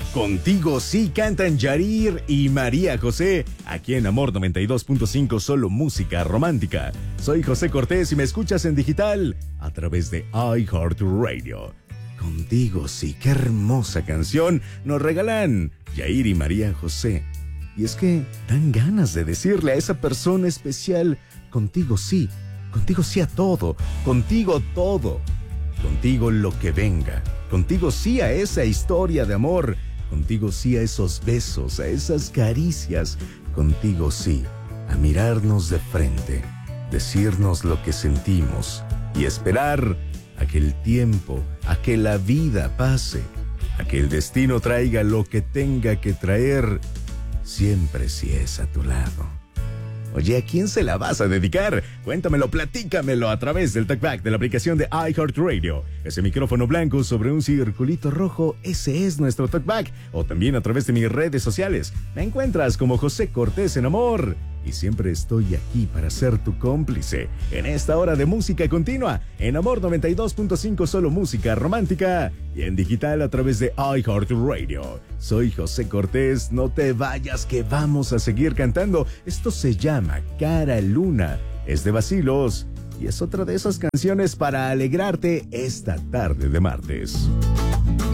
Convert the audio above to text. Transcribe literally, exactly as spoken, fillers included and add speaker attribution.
Speaker 1: Contigo sí cantan Yarir y María José, aquí en Amor noventa y dos punto cinco, solo música romántica. Soy José Cortés y me escuchas en digital a través de iHeartRadio. Contigo sí, qué hermosa canción nos regalan Yair y María José. Y es que dan ganas de decirle a esa persona especial, contigo sí, contigo sí a todo, contigo todo, contigo lo que venga, contigo sí a esa historia de amor, contigo sí a esos besos, a esas caricias, contigo sí a mirarnos de frente, decirnos lo que sentimos y esperar a que el tiempo, a que la vida pase, a que el destino traiga lo que tenga que traer, siempre si es a tu lado. Oye, ¿a quién se la vas a dedicar? Cuéntamelo, platícamelo a través del talkback de la aplicación de iHeartRadio. Ese micrófono blanco sobre un circulito rojo, ese es nuestro talkback. O también a través de mis redes sociales. Me encuentras como José Cortés en Amor. Y siempre estoy aquí para ser tu cómplice en esta hora de música continua, en Amor noventa y dos punto cinco, solo música romántica, y en digital a través de iHeartRadio. Soy José Cortés, no te vayas que vamos a seguir cantando. Esto se llama Cara Luna, es de Bacilos y es otra de esas canciones para alegrarte esta tarde de martes.